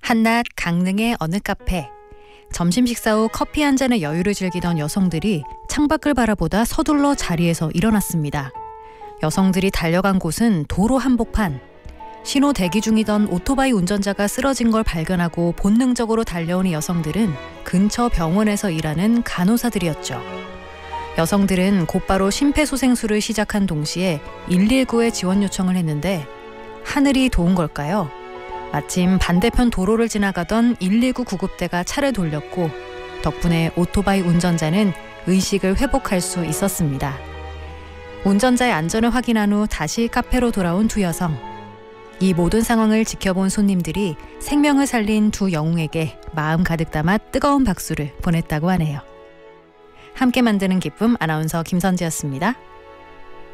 한낮 강릉의 어느 카페. 점심 식사 후 커피 한 잔의 여유를 즐기던 여성들이 창밖을 바라보다 서둘러 자리에서 일어났습니다. 여성들이 달려간 곳은 도로 한복판. 신호 대기 중이던 오토바이 운전자가 쓰러진 걸 발견하고 본능적으로 달려온 여성들은 근처 병원에서 일하는 간호사들이었죠. 여성들은 곧바로 심폐소생술을 시작한 동시에 119에 지원 요청을 했는데 하늘이 도운 걸까요? 마침 반대편 도로를 지나가던 119 구급대가 차를 돌렸고 덕분에 오토바이 운전자는 의식을 회복할 수 있었습니다. 운전자의 안전을 확인한 후 다시 카페로 돌아온 두 여성. 이 모든 상황을 지켜본 손님들이 생명을 살린 두 영웅에게 마음 가득 담아 뜨거운 박수를 보냈다고 하네요. 함께 만드는 기쁨 아나운서 김선지였습니다.